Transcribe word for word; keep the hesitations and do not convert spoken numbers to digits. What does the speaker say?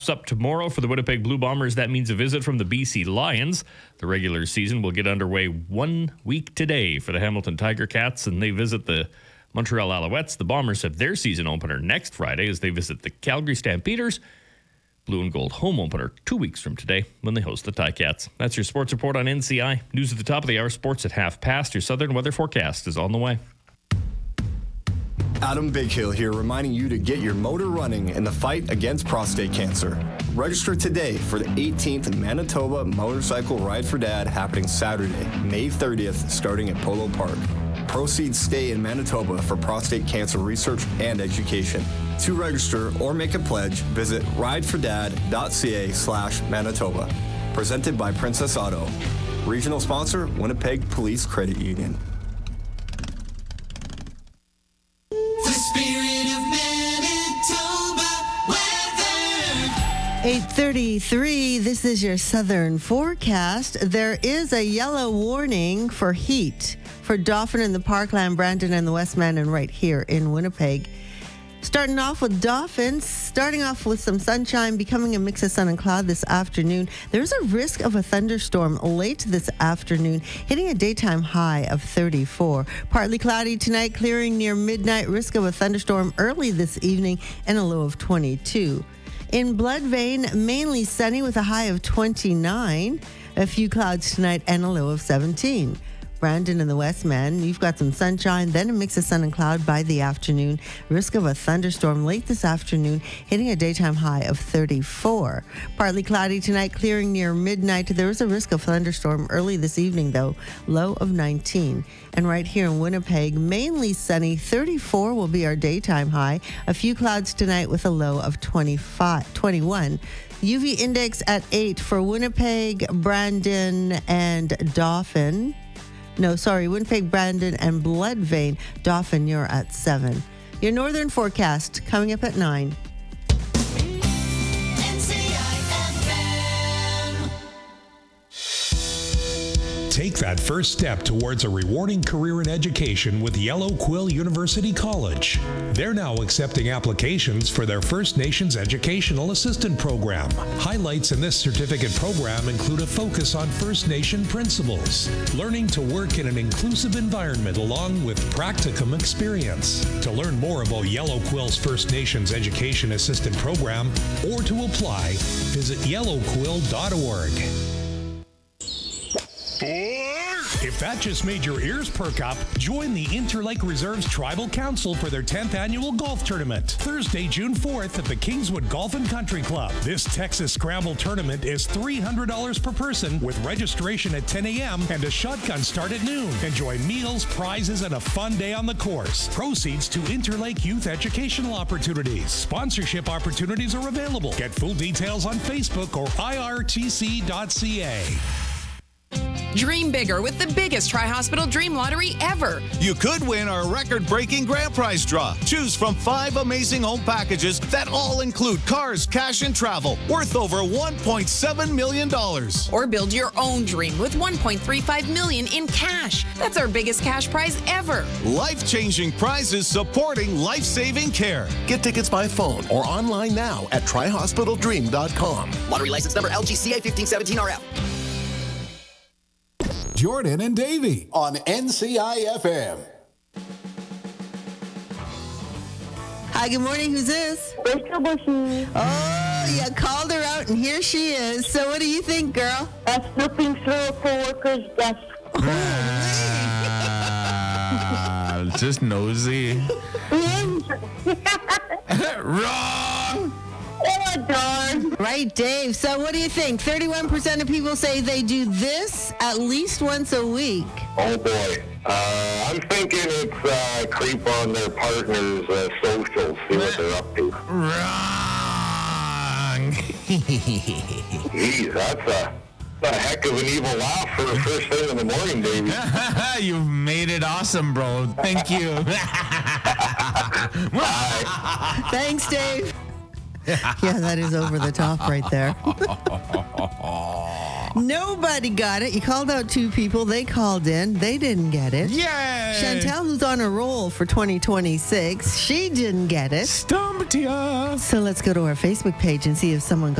Up tomorrow for the Winnipeg Blue Bombers. That means a visit from the B C Lions. The regular season will get underway one week today for the Hamilton Tiger Cats, and they visit the Montreal Alouettes. The Bombers have their season opener next Friday as they visit the Calgary Stampeders. Blue and Gold home opener two weeks from today when they host the Ticats. That's your sports report on N C I. News at the top of the hour, sports at half past. Your Southern weather forecast is on the way. Adam Bighill here, reminding you to get your motor running in the fight against prostate cancer. Register today for the eighteenth Manitoba Motorcycle Ride for Dad happening Saturday, May thirtieth, starting at Polo Park. Proceeds stay in Manitoba for prostate cancer research and education. To register or make a pledge, visit ridefordad.ca slash Manitoba. Presented by Princess Auto. Regional sponsor, Winnipeg Police Credit Union. eight thirty-three, this is your Southern forecast. There is a yellow warning for heat for Dauphin in the Parkland, Brandon and the Westman, and right here in Winnipeg. Starting off with Dauphin, starting off with some sunshine, becoming a mix of sun and cloud this afternoon. There's a risk of a thunderstorm late this afternoon, hitting a daytime high of thirty-four. Partly cloudy tonight, clearing near midnight, risk of a thunderstorm early this evening, and a low of twenty-two. In Bloodvein, mainly sunny with a high of twenty-nine. A few clouds tonight and a low of seventeen. Brandon and the Westman, you've got some sunshine, then a mix of sun and cloud by the afternoon. Risk of a thunderstorm late this afternoon, hitting a daytime high of thirty-four. Partly cloudy tonight, clearing near midnight. There is a risk of thunderstorm early this evening, though. Low of nineteen. And right here in Winnipeg, mainly sunny. thirty-four will be our daytime high. A few clouds tonight with a low of twenty-five, twenty-one. U V index at eight for Winnipeg, Brandon, and Dauphin. No, sorry, Winnipeg, Brandon, and Bloodvein. Dauphin, you're at seven. Your northern forecast coming up at nine. Take that first step towards a rewarding career in education with Yellow Quill University College. They're now accepting applications for their First Nations Educational Assistant Program. Highlights in this certificate program include a focus on First Nation principles, learning to work in an inclusive environment along with practicum experience. To learn more about Yellow Quill's First Nations Education Assistant Program or to apply, visit yellow quill dot org. If that just made your ears perk up, join the Interlake Reserves Tribal Council for their tenth annual golf tournament, Thursday, June fourth at the Kingswood Golf and Country Club. This Texas Scramble tournament is three hundred dollars per person with registration at ten a.m. and a shotgun start at noon. Enjoy meals, prizes, and a fun day on the course. Proceeds to Interlake Youth Educational Opportunities. Sponsorship opportunities are available. Get full details on Facebook or I R T C dot C A. Dream bigger with the biggest Tri-Hospital Dream Lottery ever. You could win our record-breaking grand prize draw. Choose from five amazing home packages that all include cars, cash, and travel worth over one point seven million dollars. Or build your own dream with one point three five million dollars in cash. That's our biggest cash prize ever. Life-changing prizes supporting life-saving care. Get tickets by phone or online now at tri hospital dream dot com. Lottery license number L G C A fifteen seventeen R L. Jordan and Davey on N C I F M. Hi, good morning. Who's this? Rachel Bushy. Oh, you called her out, and here she is. So what do you think, girl? That's snooping through a co-worker's desk. Uh, just nosy. Wrong! Oh, darn. Right, Dave. So what do you think? thirty-one percent of people say they do this at least once a week. Oh, boy. Uh, I'm thinking it's uh, creep on their partner's uh, socials, see what they're up to. Wrong! Jeez, that's a, a heck of an evil laugh for the first thing in the morning, Davey. You've made it awesome, bro. Thank you. Thanks, Dave. Yeah, that is over the top right there. Nobody got it. You called out two people. They called in. They didn't get it. Yay! Chantel, who's on a roll for twenty twenty-six, she didn't get it. Stumped ya. So let's go to our Facebook page and see if someone